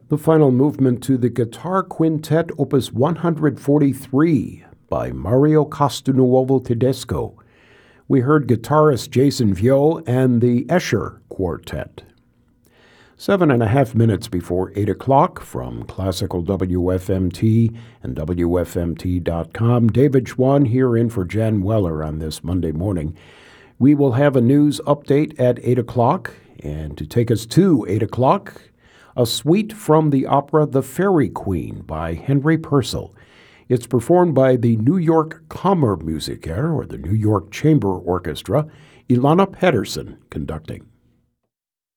The final movement to the Guitar Quintet Opus 143 by Mario Castelnuovo Tedesco. We heard guitarist Jason Vio and the Escher Quartet. 7.5 minutes before 8 o'clock from Classical WFMT and WFMT.com, David Schwann here in for Jan Weller on this Monday morning. We will have a news update at 8 o'clock, and to take us to 8 o'clock, a suite from the opera The Fairy Queen by Henry Purcell. It's performed by the New York Kammermusiker, or the New York Chamber Orchestra, Ilana Pedersen conducting.